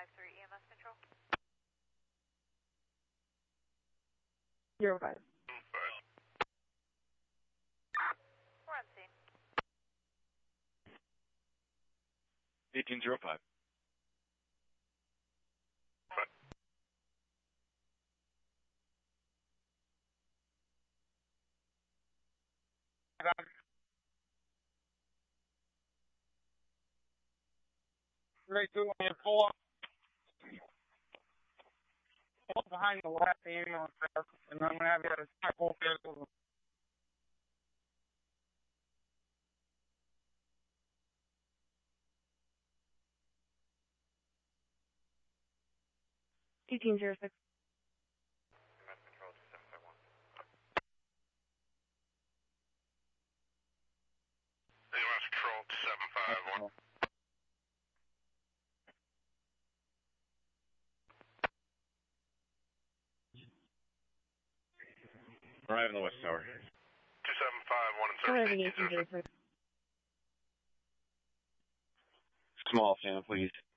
5 EMS control. 05. We're on scene. 1805. Three, two, and four. Behind the left ambulance there, and I'm gonna have you attack both vehicles. $1806. MS control to 751. MS control to 751. Arrive in the West Tower. 2751 and Arriving 1806. Small fan, please.